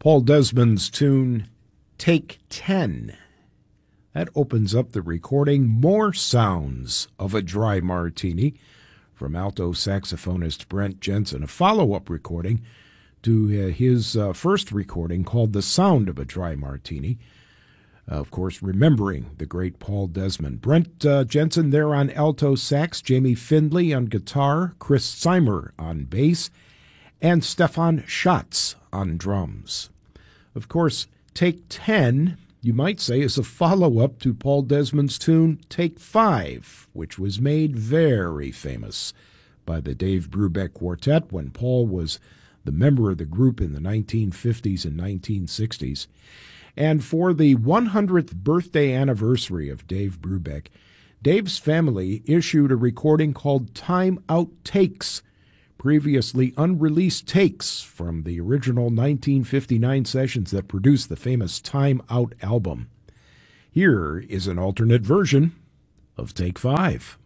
Paul Desmond's tune, Take 10. That opens up the recording, More Sounds of a Dry Martini, from alto saxophonist Brent Jensen, a follow-up recording to his first recording called The Sound of a Dry Martini. Of course, remembering the great Paul Desmond. Brent Jensen there on alto sax, Jamie Findlay on guitar, Chris Seimer on bass, and Stefan Schatz on drums. Of course, Take 10, you might say, is a follow-up to Paul Desmond's tune Take 5, which was made very famous by the Dave Brubeck Quartet when Paul was the member of the group in the 1950s and 1960s. And for the 100th birthday anniversary of Dave Brubeck, Dave's family issued a recording called Time Out Takes, previously unreleased takes from the original 1959 sessions that produced the famous Time Out album. Here is an alternate version of Take 5.